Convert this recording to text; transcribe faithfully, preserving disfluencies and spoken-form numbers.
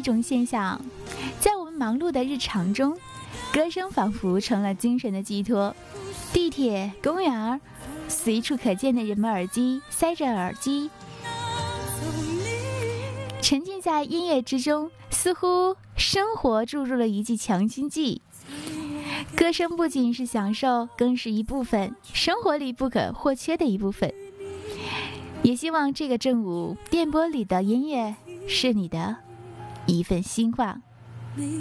一种现象，在我们忙碌的日常中，歌声仿佛成了精神的寄托。地铁、公园，随处可见的人们耳机塞着耳机，沉浸在音乐之中，似乎生活注入了一剂强心剂。歌声不仅是享受，更是一部分生活里不可或缺的一部分。也希望这个正午电波里的音乐是你的一份希望。